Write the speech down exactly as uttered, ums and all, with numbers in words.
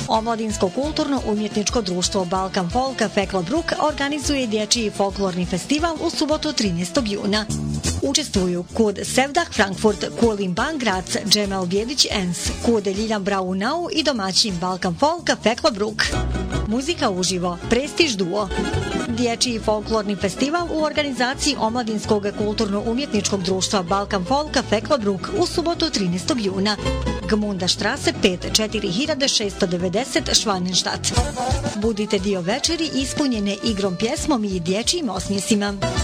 Omladinsko kulturno-umjetničko društvo Balkan Folk Fekla Bruk organizuje dječji folklorni festival u subotu trinaestog juna. Učestvuju Kud Sevdah Frankfurt, Kulim Bangrac, Džemal Bjedić Ens, Kud Ljiljan Braunau i domaćin Balkan Folk Fekla Bruk. Muzika uživo, prestiž duo. Dječji folklorni festival u organizaciji Omladinskog kulturno-umjetničkog društva Balkan Folk Fekla Bruk u subotu trinaestog juna. Gmunda Štrase pet četiri hiljade šesto devedeset Švanenštat. Budite dio večeri ispunjene igrom, pjesmom i dječjim osmjesima.